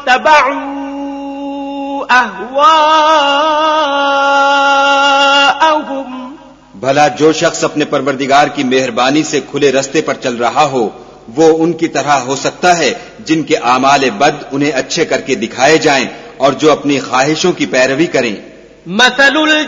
वत्तबअू अहवाअहुम। भला जो शख्स अपने परवरदिगार की मेहरबानी से खुले रस्ते पर चल रहा हो वो उनकी तरह हो सकता है जिनके आमाले बद उन्हें अच्छे करके दिखाए जाएं और जो अपनी ख्वाहिशों की पैरवी करें।